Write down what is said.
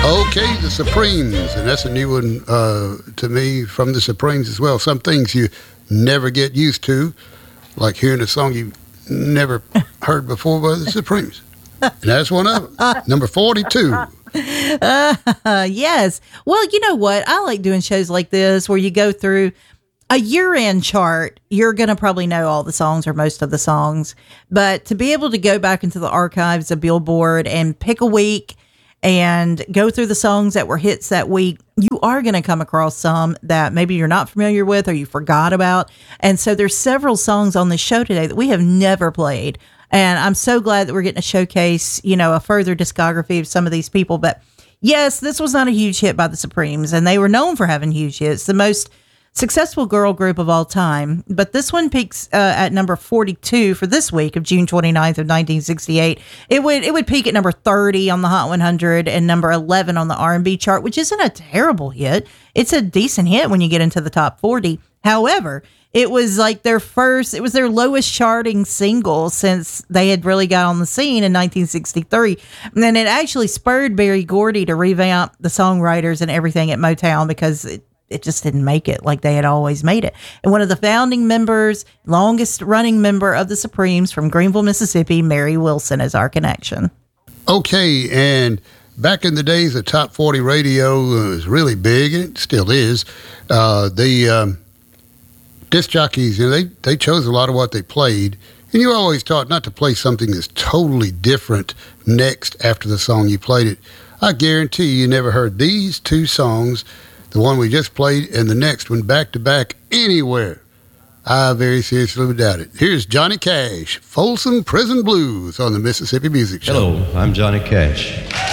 Okay, the Supremes, and that's a new one to me from the Supremes as well. Some things you never get used to, like hearing a song you never heard before by the Supremes. And that's one of them. Number 42. Yes. Well, you know what? I like doing shows like this where you go through a year-end chart. You're going to probably know all the songs or most of the songs. But to be able to go back into the archives of Billboard and pick a week and go through the songs that were hits that week, you are going to come across some that maybe you're not familiar with or you forgot about. And so there's several songs on the show today that we have never played. And I'm so glad that we're getting to showcase, a further discography of some of these people. But yes, this was not a huge hit by the Supremes, and they were known for having huge hits. The most successful girl group of all time. But this one peaks at number 42 for this week of June 29th of 1968. It would peak at number 30 on the Hot 100 and number 11 on the R&B chart, which isn't a terrible hit. It's a decent hit when you get into the top 40. However, it was like their lowest charting single since they had really got on the scene in 1963. And then it actually spurred Berry Gordy to revamp the songwriters and everything at Motown because it just didn't make it like they had always made it. And one of the founding members, longest running member of the Supremes from Greenville, Mississippi, Mary Wilson, is our connection. Okay, and back in the days, the top 40 radio was really big, and it still is. The disc jockeys, they chose a lot of what they played, and you always taught not to play something that's totally different next after the song you played it. I guarantee you never heard these two songs, the one we just played and the next one, back to back anywhere. I very seriously doubt it. Here's Johnny Cash, Folsom Prison Blues on the Mississippi Music Show. Hello, I'm Johnny Cash.